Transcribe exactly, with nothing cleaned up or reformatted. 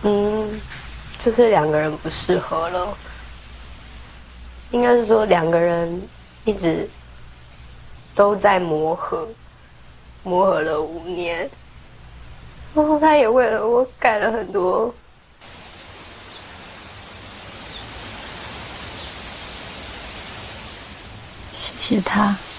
嗯，就是两个人不适合了，应该是说两个人一直都在磨合，磨合了五年，然后他也为了我改了很多。 谢谢他。